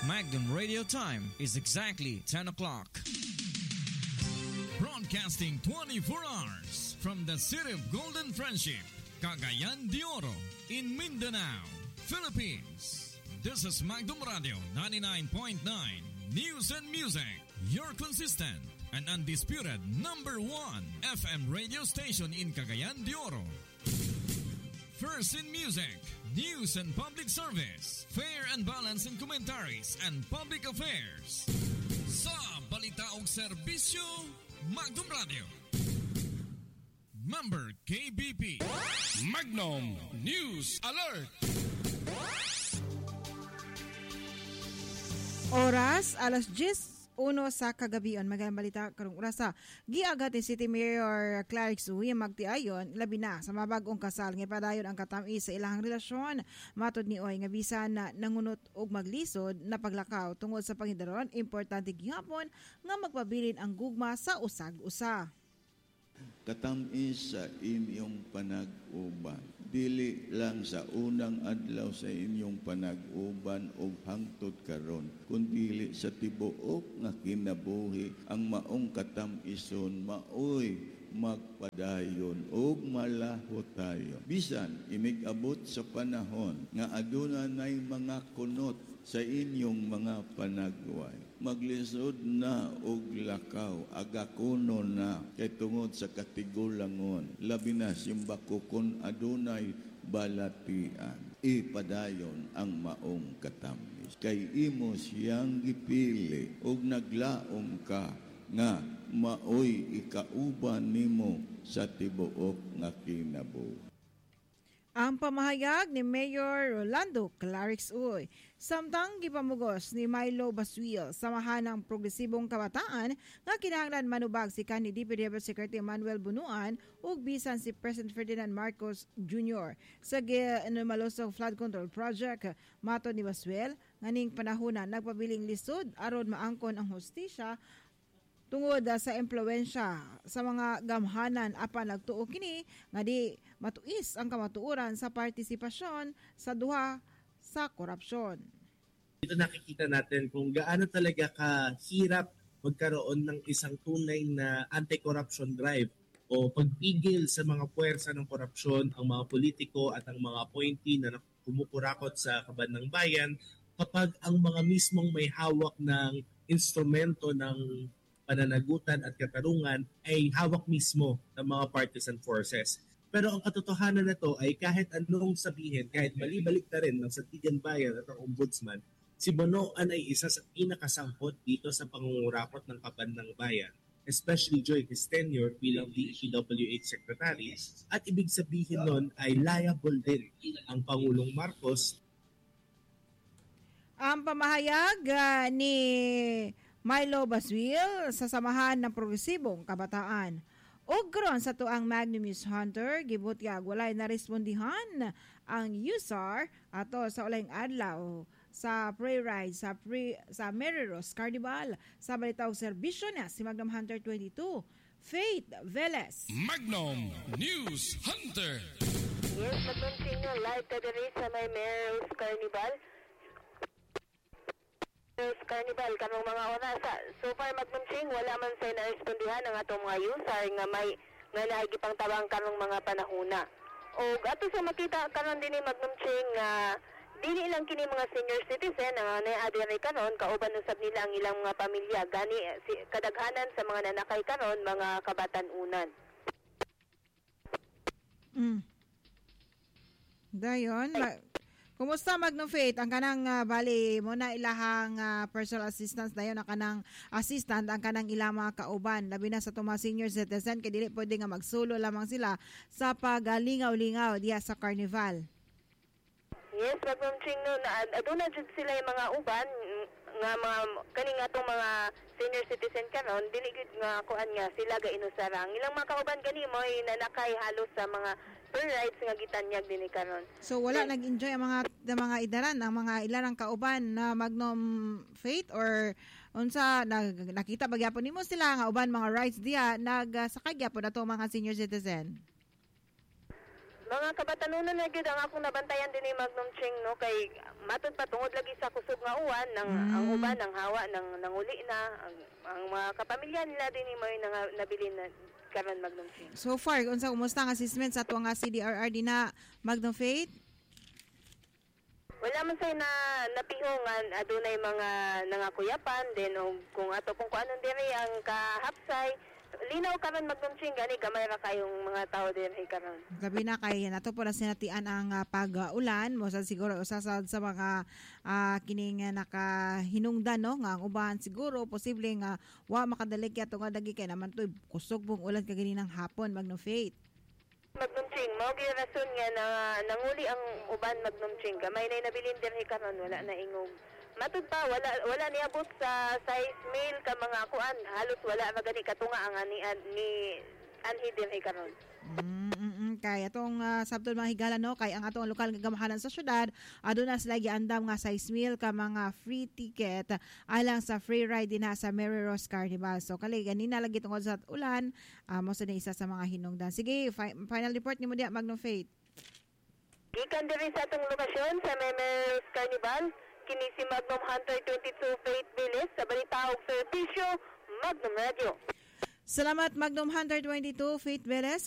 Magnum Radio time is exactly 10 o'clock. Broadcasting 24 hours from the city of Golden Friendship, Cagayan de Oro, in Mindanao, Philippines. This is Magnum Radio 99.9 News and Music, your consistent and undisputed number 1 FM radio station in Cagayan de Oro. First in music, news and public service, fair and balanced in commentaries and public affairs. Sa balita o serbisyo, Magnum Radio. Member KBP. Magnum News Alert. Oras, alas 10:01 sa kagabion. Magandang balita karong orasa. Giagad ni City Mayor Clarix Uy magtiayon labi na sa mabag-ong kasal nga padayon ang katamis sa ilang relasyon. Matod ni Oy nga bisan na nangunot og maglisod na paglakaw tungod sa panghidaron, importante gihapon nga magpabilin ang gugma sa usag-usa. Katamis sa inyong panag-uban. Dili lang sa unang adlaw sa inyong panag-uban o hangtod karon, kundi sa tibuok nga kinabuhi ang maong katamison maoy magpadayon o malaho tayo. Bisan imig-abot sa panahon nga aduna nay mga kunot sa inyong mga panagway. Maglisod na og lakaw, agakuno na kay tungod sa katigulangon. Labi na simbako kung adunay balatian. Ipadayon ang maong katamis. Kay imo siyang gipili og naglaom ka nga maoy ikauban nimo sa tibuok nga kinabuhi. Ang pamahayag ni Mayor Rolando Clarix Uy. Samtang gipamugos ni Milo Basuil, samahan ng progresibong kabataan nga kinahanglan manubag si kanhi Deputy Secretary Manuel Bunuan ug bisan si President Ferdinand Marcos Jr. sa Malusog Flood Control Project. Matod ni Basuil, nganing panahona nagpabiling lisod aron maangkon ang hustisya tungod sa impluwensya sa mga gamhanan apan nagtuo kini nga di matuis ang kamatuoran sa partisipasyon sa duha sa korupsyon. Dito nakikita natin kung gaano talaga kahirap magkaroon ng isang tunay na anti-corruption drive o pagpigil sa mga puwersa ng korupsyon, ang mga politiko at ang mga appointee na kumukurakot sa kaban ng bayan kapag ang mga mismong may hawak ng instrumento ng pananagutan at katarungan ay hawak mismo ng mga partisan forces. Pero ang katotohanan na to ay kahit anong sabihin, kahit balibalik na rin ng Sandigan Bayan at ang Ombudsman, si Bonoan ay isa sa pinakasangkot dito sa pangungurakot ng kaban ng bayan, especially during his tenure bilang DPWH Secretary. At ibig sabihin nun ay liable din ang Pangulong Marcos. Ang pamahayag ni Milo Basuil sa samahan ng progresibong kabataan. O karon sa tuang Magnum News Hunter, gibutyag walay narespondihan ang USAR ato sa ulayng adlaw sa pre-ride sa Mary Rose Carnival sa balitaw serbisyo na si Magnum Hunter 22, Faith Velez. Magnum News Hunter. Yes, mag-continue live ka diri sa may Mary Rose Carnival. Carnival kanong mga orasa. So far magmumsing wala man say na respondihan ang atong mga user nga may nga nahigipang tabang kanong mga panahuna. O ato sa makita karon dinhi magmumsing nga dili lang kini mga senior citizen nga naadiri karon kauban usab nila ang ilang mga pamilya gani kadaghanan sa mga nanakay karon mga kabatan-unan. Dayon, kumusta Magnum Faith? Ang kanang bali mo na ilahang personal assistance dayon ang kanang assistant ang kanang ilang mga kauban labi na sa tuma senior citizen kay dili pwede nga magsulo lamang sila sa pagalingaw-lingaw diya sa carnival. Yes, magmumsing no aduna jud sila yung mga uban nga mga kani nga tong mga senior citizen karon dili gid nga kuan nga sila ga inusarang ilang mga kauban gani mo nanakay halos sa mga per rights nga gitanyag dinhi karon. So wala nag-enjoy ang mga idaran ang mga ilang kauban na Magnum Faith or unsa nakita bagyapon nimo sila nga uban mga rights diya nagsakay gyapon ato mga senior citizen. mga kabatanunan na gyud ang akong nabantayan din ni Magnum Ching no kay matod pa tungod lagi sa kusog nga uwan ang uban ng hawa ng uli na ang mga kapamilya nila din ni may nabili na karon Magnum Ching. So far, unsa kumusta ang assessment sa tuwa nga CDRR din na Magnum Faith? Wala man say na napihungan adunay mga nangakuyapan din kung ato kung kuanon diri ang kahapsay linaw karon Magnum Ching gani gamay ra kayong mga tao diri karon. Gabi na kay nato po na sinatian ang pag-ulan mo sa siguro usa sa mga kining nakahinungdan no nga ang uban siguro posible nga wa makadali kay ato nga dagi kay naman toy kusog pong ulan kay ganinang hapon Magnum Faith. Magnum Ching, mao gyud rason nga na nanguli ang uban Magnum Ching. Gamay na nabilin dinhi karon wala na ingog. Matud pa wala niabot sa size mail ka mga kuan, halos wala magani katunga ang ni anhi dinhi karon. Kay atong sabton mga higala no kay ang atong lokal nga gamahanan sa syudad aduna sila giandam nga size meal ka mga free ticket alang sa free ride din sa Mary Rose Carnival. So kali ganina lagi tungod sa ulan mo sa isa sa mga hinungdan. Sige, final report nimo diha Magnum Faith. Gikan diri sa atong lokasyon sa Mary Rose Carnival kini si Magnum Hunter 22 Faith Villis sa balita ug servisyo Magnum Radio. Salamat Magnum Hunter 22 Faith Villis.